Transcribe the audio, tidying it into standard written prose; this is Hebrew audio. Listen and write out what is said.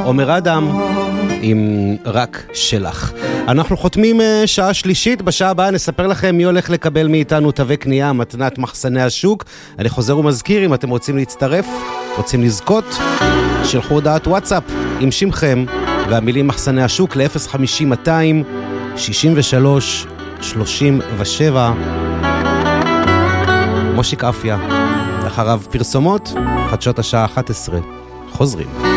עומר אדם עם רק שלך. אנחנו חותמים שעה שלישית, בשעה הבאה נספר לכם מי הולך לקבל מאיתנו תווי קנייה, מתנת מחסני השוק. אני חוזר ומזכיר, אם אתם רוצים להצטרף, רוצים לזכות, שלחו הודעת וואטסאפ עם שמכם והמילים מחסני השוק ל-050-200 63 37. מושיק אפיה, אחריו פרסומות, חדשות השעה 11. חוזרים.